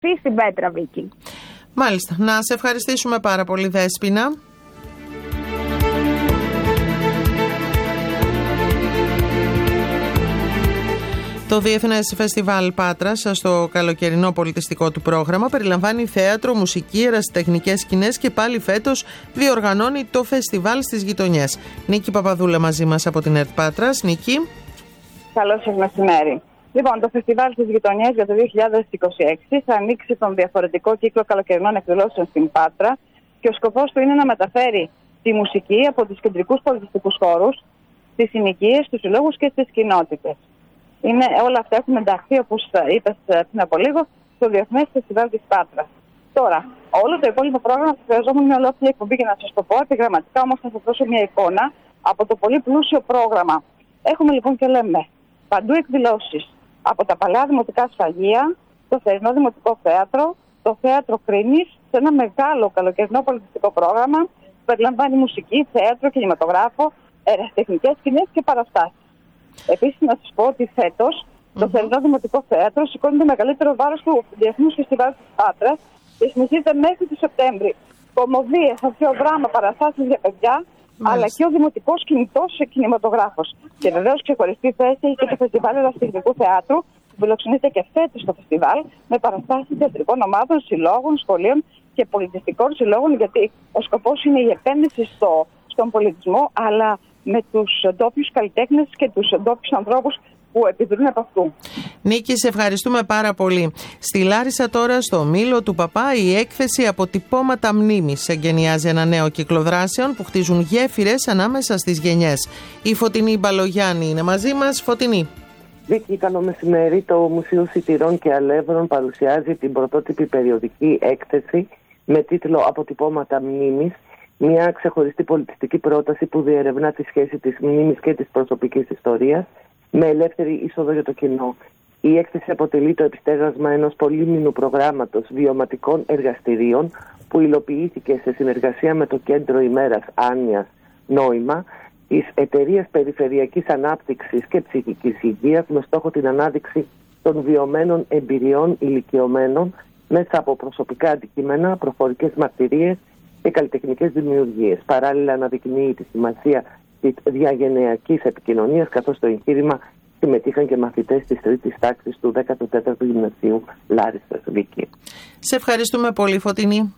στην Πέτρα, Βίκη. Μάλιστα. Να σε ευχαριστήσουμε πάρα πολύ, Δέσποινα. Το Διεθνές Φεστιβάλ Πάτρας στο καλοκαιρινό πολιτιστικό του πρόγραμμα περιλαμβάνει θέατρο, μουσική, ερασιτεχνικές σκηνές και πάλι φέτος διοργανώνει το φεστιβάλ στις γειτονιές. Νίκη Παπαδούλα μαζί μας από την ΕΡΤ Πάτρας. Νίκη. Καλώς σας μεσημέρι. Λοιπόν, το φεστιβάλ στις γειτονιές για το 2026 θα ανοίξει τον διαφορετικό κύκλο καλοκαιρινών εκδηλώσεων στην Πάτρα και ο σκοπός του είναι να μεταφέρει τη μουσική από τους κεντρικούς πολιτιστικούς χώρους στις συνοικίες, στους συλλόγους και στις κοινότητες. Όλα αυτά έχουν ενταχθεί, όπως είπες πριν από λίγο, στο Διεθνές Φεστιβάλ της Πάτρας. Τώρα, όλο το υπόλοιπο πρόγραμμα θα χρειαζόμουν μια ολόκληρη εκπομπή για να σας το πω επιγραμματικά, όμως θα σας δώσω μια εικόνα από το πολύ πλούσιο πρόγραμμα. Έχουμε λοιπόν και λέμε παντού εκδηλώσεις από τα παλιά δημοτικά σφαγεία, το θερινό δημοτικό θέατρο, το θέατρο Κρίνης, σε ένα μεγάλο καλοκαιρινό πολιτιστικό πρόγραμμα που περιλαμβάνει μουσική, θέατρο, κινηματογράφο, ερασιτεχνικές σκηνές και παραστάσεις. Επίσης, να σας πω ότι φέτος το θερινό δημοτικό θέατρο σηκώνει το μεγαλύτερο βάρος του Διεθνούς Φεστιβάλ της Πάτρας και συνεχίζεται μέχρι το Σεπτέμβρη. Κομμωδίες, αρχαιοδράμα, παραστάσεις για παιδιά, αλλά και ο δημοτικός κινητός κινηματογράφος. Και βεβαίως ξεχωριστή θέση έχει και το Φεστιβάλ Ερασιτεχνικού Θεάτρου, που φιλοξενείται και φέτος στο φεστιβάλ, με παραστάσεις θεατρικών ομάδων, συλλόγων, σχολείων και πολιτιστικών συλλόγων, γιατί ο σκοπός είναι η επένδυση στον πολιτισμό, αλλά με τους ντόπιους καλλιτέχνες και τους ντόπιους ανθρώπους που επιδρούν από αυτού. Νίκη, σε ευχαριστούμε πάρα πολύ. Στη Λάρισα τώρα, στο Μήλο του Παπά, η έκθεση «Αποτυπώματα μνήμης» εγκαινιάζει ένα νέο κύκλο δράσεων που χτίζουν γέφυρες ανάμεσα στις γενιές. Η Φωτεινή Μπαλογιάννη είναι μαζί μας. Φωτεινή. Βίκη, καλό μεσημέρι. Το Μουσείο Σιτηρών και Αλεύρων παρουσιάζει την πρωτότυπη περιοδική έκθεση με τίτλο «Αποτυπώματα μνήμης», μια ξεχωριστή πολιτιστική πρόταση που διερευνά τη σχέση της μνήμης και της προσωπικής ιστορίας με ελεύθερη είσοδο για το κοινό. Η έκθεση αποτελεί το επιστέγασμα ενός πολύμηνου προγράμματος βιωματικών εργαστηρίων που υλοποιήθηκε σε συνεργασία με το Κέντρο ημέρας Άνοιας Νόημα της Εταιρείας Περιφερειακής Ανάπτυξης και Ψυχικής Υγείας με στόχο την ανάδειξη των βιωμένων εμπειριών ηλικιωμένων μέσα από προσωπικά αντικείμενα, προφορικές μαρτυρίες και καλλιτεχνικές δημιουργίες. Παράλληλα, αναδεικνύει τη σημασία της διαγενειακής επικοινωνίας, καθώς στο εγχείρημα συμμετείχαν και μαθητές της 3ης τάξης του 14ου Γυμνασίου Λάρισσας. Βίκη. Σε ευχαριστούμε πολύ, Φωτεινή.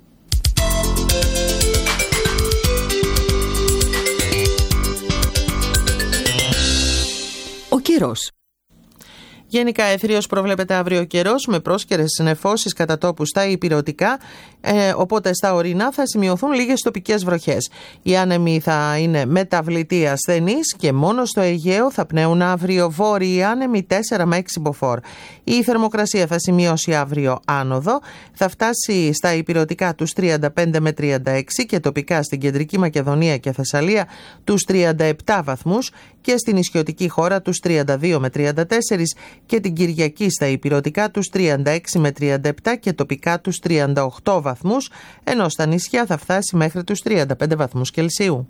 Ο καιρός. Γενικά αιθρίως προβλέπεται αύριο καιρός με πρόσκαιρες νεφώσεις κατά τόπου στα ηπειρωτικά, οπότε στα ορεινά θα σημειωθούν λίγες τοπικές βροχές. Οι άνεμοι θα είναι μεταβλητοί ασθενείς και μόνο στο Αιγαίο θα πνέουν αύριο βόρειοι άνεμοι 4 με 6 μποφόρ. Η θερμοκρασία θα σημειώσει αύριο άνοδο, θα φτάσει στα ηπειρωτικά τους 35 με 36 και τοπικά στην Κεντρική Μακεδονία και Θεσσαλία τους 37 βαθμούς και στην νησιωτική χώρα τους 32 με 34 και την Κυριακή στα ηπειρωτικά τους 36 με 37 και τοπικά τους 38 βαθμούς, ενώ στα νησιά θα φτάσει μέχρι τους 35 βαθμούς Κελσίου.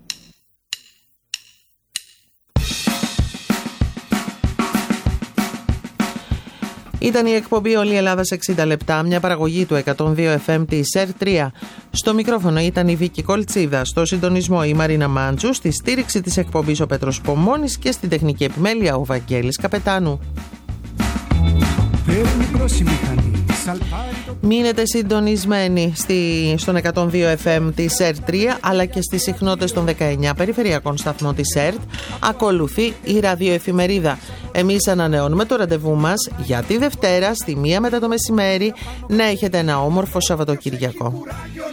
Ήταν η εκπομπή «Όλη η Ελλάδα σε 60 λεπτά», μια παραγωγή του 102 FM της ΕΡΤ3. Στο μικρόφωνο ήταν η Βίκη Κολτσίδα, στο συντονισμό η Μαρίνα Μάντζου, στη στήριξη της εκπομπής ο Πέτρος Πομώνης και στην τεχνική επιμέλεια ο Βαγγέλης Καπετάνου. Μείνετε συντονισμένοι στον 102 FM της ΕΡΤ3 αλλά και στις συχνότητες των 19 περιφερειακών σταθμών της ΕΡΤ. Ακολουθεί η ραδιοεφημερίδα. Εμείς ανανεώνουμε το ραντεβού μας για τη Δευτέρα στη 1 μετά το μεσημέρι. Να έχετε ένα όμορφο Σαββατοκυριακό.